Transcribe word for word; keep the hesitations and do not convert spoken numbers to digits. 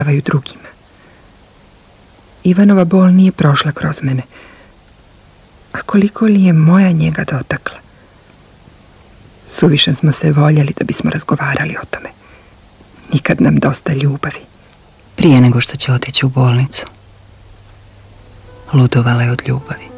drugima. Ivanova bol nije prošla kroz mene. A koliko li je moja njega dotakla? Suviše smo se voljeli da bismo razgovarali o tome. Nikad nam dosta ljubavi. Prije nego što će otići u bolnicu, ludovala je od ljubavi.